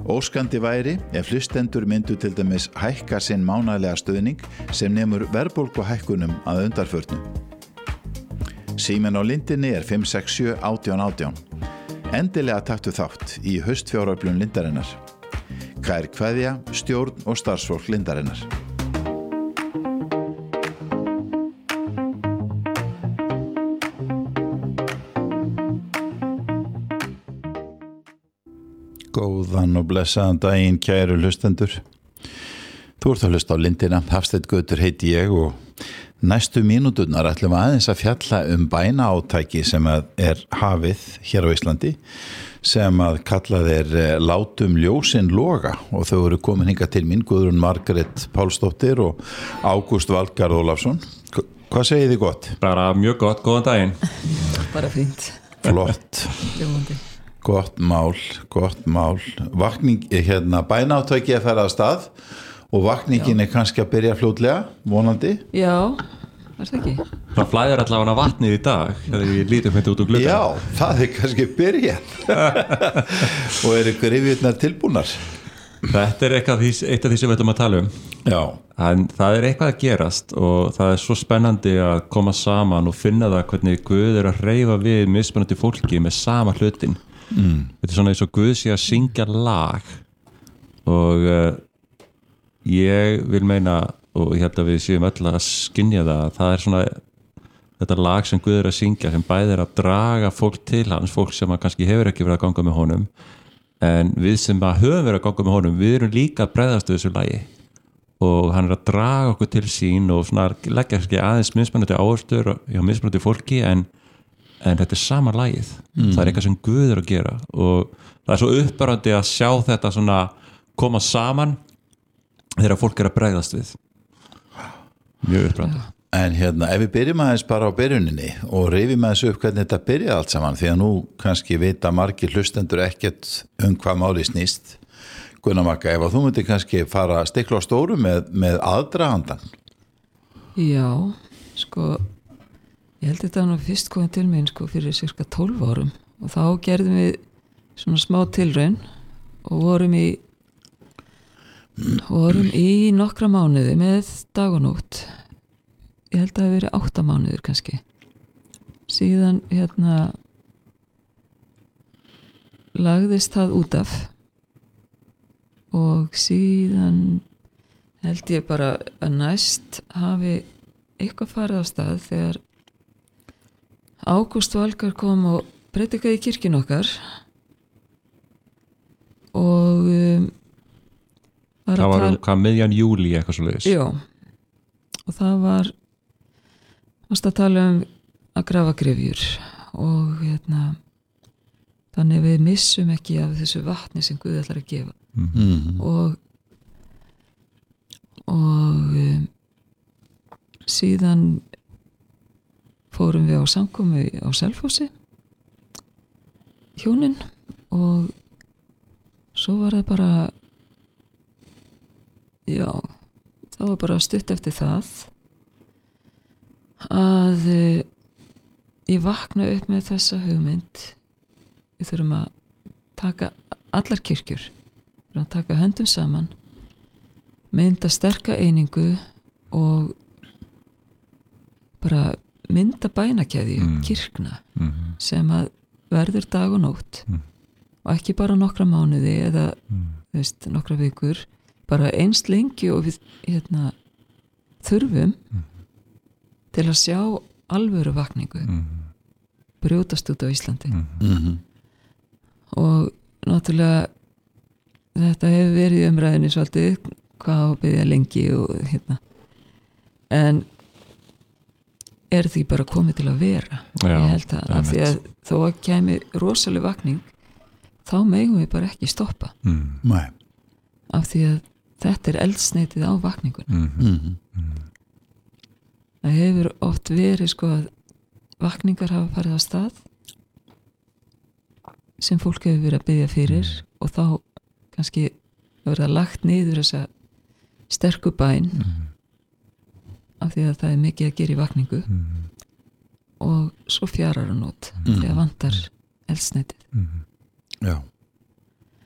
Óskandi væri ef hlustendur myndu til dæmis hækka sinn mánaðarlega stuðning sem nemur verðbólguhækkunum að undanförnu. Síminn á lindinni 567 1818. Endilega taktu þátt í haustfjáröflun Lindarinnar. Kær kveðja, stjórn og starfsfólk Lindarinnar. Góðan og blessaðan daginn, kæru hlustendur. Þú ert að hlusta á Lindina, Hafsteinn Gautur heiti ég og næstu mínúturnar ætlum við aðeins að fjalla bænaátæki sem hafið hér á Íslandi sem kallað Látum ljósin loga og þau eru komin hingað til mín, Guðrún Margrét Pálsdóttir og Ágúst Valgarð Ólafsson. Hvað segið þið gott? Bara mjög gott, góðan daginn. Bara fínt. Flott. Ljómandi. Gott mál. Vakning, bænaátæki að fara af stað og vakningin kannski að byrja fljótlega, vonandi. Já, það ekki. Það flæðir allavega vatnið í dag þegar við lítum út úr gluggann. Já, það kannski byrjað. Og ykkur rifjurnar tilbúnar? Þetta eitt af því sem við ætlum að tala um. Já. En það eitthvað að gerast og það svo spennandi að koma saman og finna það hvernig Guð að hreyfa við mismunandi fólki með sama hlutin. Þetta svona eins og Guð sé að syngja lag og ég vil meina og ég held að við séum öll að skynja það svona þetta lag sem Guð að syngja sem bæði að draga fólk til hans, fólk sem kannski hefur ekki verið að ganga með honum en við sem höfum verið að ganga með honum við erum líka að bregðast þessu lagi og hann að draga okkur til sín og svona leggja aðeins mismunandi áherslu hjá mismunandi fólki en þetta sama lagið það eitthvað sem Guð að gera og það svo uppbærandi að sjá þetta svona koma saman þegar fólk að bregðast við mjög uppbærandi. En ef við byrjum aðeins bara á byrjuninni og rifjum aðeins upp hvernig þetta byrjaði allt saman því að nú kannski vita margir hlustendur ekkert hvað máli snýst. Gunnar Magga, ef þú myndir kannski fara að stikla á stóru með aðdragandan. Já, ég held þetta nú fyrst komið til mín fyrir cirka 12 árum og þá gerðum við svona smá tilraun og vorum í nokkra mánuði með dag og nótt. Ég held að það hafi verið 8 mánuðir kannski. Síðan lagðist það út af og síðan held ég bara að næst hafi eitthvað farið á stað þegar Ágúst Valgarð kom og predikaði í kirkjunni okkar og það var hvað miðjan júlí eitthvað svoleiðis. Já, og það varst að tala að grafa gryfjur og þannig við missum ekki af þessu vatni sem Guð ætlar að gefa og síðan fórum við á samkomu á Selfossi hjónin og svo var það bara það var bara stutt eftir það að ég vakna upp með þessa hugmynd við þurfum að taka allar kirkjur við þurfum að taka höndum saman mynda sterka einingu og bara mynda bænakeðju kirkna sem að verður dag og nótt og ekki bara nokkra mánuði eða nokkra vikur bara einst lengi og við þurfum til að sjá alvöru vakningu brjótast út á Íslandi og náttúrulega þetta hefur verið í umræðinni svolítið hvað á að biðja lengi og en því bara komið til að vera. Já, ég held að af því að þó að kemi rosaleg vakning þá megum við bara ekki stoppa af því að þetta eldsneitið á vakningun það hefur oft verið að vakningar hafa farið á stað sem fólk hefur verið að biðja fyrir og þá kannski verið að lagt niður þessa sterku bæn af því að það er mikið að gera í vakningu og svo fjarar hann út þegar vantar eldsneitið Já.